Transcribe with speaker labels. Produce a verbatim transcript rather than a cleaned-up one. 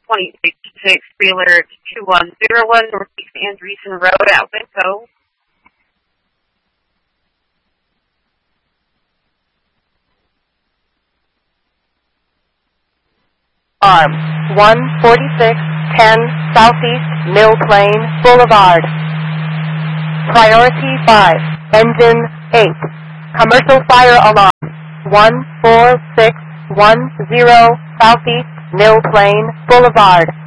Speaker 1: point six six, free alert two one zero one, Northeast Andreessen Road, at Winco.
Speaker 2: Arm, one forty-six ten Southeast Mill Plain Boulevard. Priority five, engine eight. Commercial fire alarm, one four six one zero Southeast Mill Plain Boulevard.